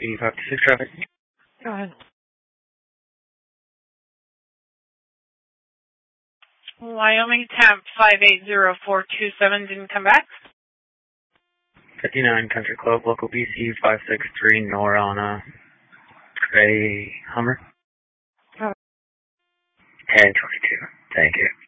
8526 traffic. Go ahead. Wyoming temp 580427 didn't come back. 59 Country Club, local BC 563 Nor on a gray Hummer. 1022. Thank you.